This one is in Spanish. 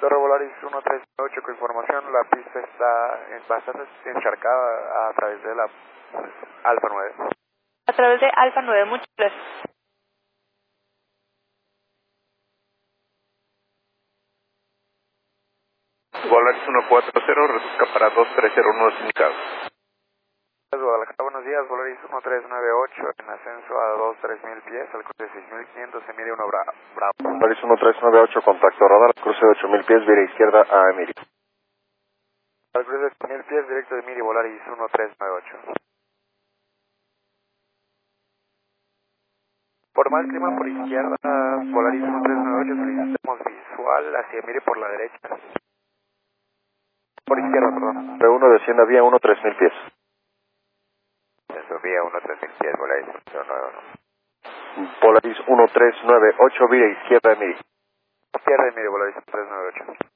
Torre Volaris 138 con información, la pista está bastante encharcada a través de la Alfa 9. A través de Alfa 9, muchas gracias. Volaris 140, reduzca para 2301 indicado. Guadalajara, buenos días, Volaris 1398 en ascenso a 23000 pies, al cruce de 6500 se mide 1 Bravo. Volaris 1398, contacto radar, cruce de 8000 pies, vía izquierda a Emiri. Al cruce de 8000 pies, directo de Emiri, Volaris 1398. Por mal clima por izquierda, Volaris 1398, solicitamos visual hacia Emiri por la derecha. Por izquierda, perdón. B1 desciende a vía 3000 pies. Vía 3000 pies, Volaris 1398. Volaris 1398, vía izquierda a Emiri. Izquierda de Emiri, Volaris 1398.